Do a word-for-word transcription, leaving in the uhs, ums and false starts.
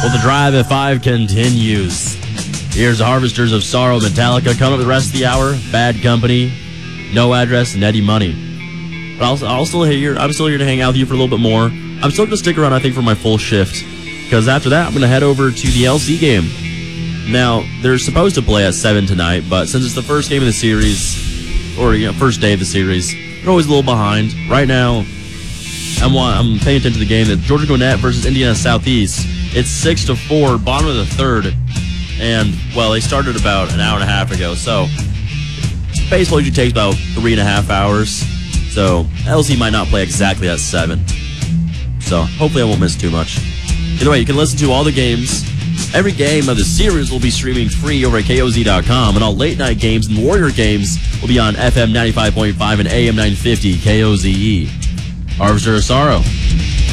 Well, the drive at five continues. Here's the Harvesters of Sorrow, Metallica. Coming up the rest of the hour, Bad Company, No Address, and Eddie Money. But I'll, I'll still here. I'm still here to hang out with you for a little bit more. I'm still going to stick around, I think, for my full shift. Because after that, I'm going to head over to the L C game. Now, they're supposed to play at seven tonight, but since it's the first game of the series, or you know, first day of the series, they're always a little behind. Right now, I'm, I'm paying attention to the game. That Georgia Gwinnett versus Indiana Southeast. It's six to four, bottom of the third. And, well, they started about an hour and a half ago. So, baseball usually takes about three and a half hours. So, L C might not play exactly at seven. So, hopefully I won't miss too much. Either way, you can listen to all the games. Every game of the series will be streaming free over at K O Z dot com. And all late-night games and Warrior games will be on F M ninety-five point five and A M nine fifty K O Z E. Harvester of Sorrow.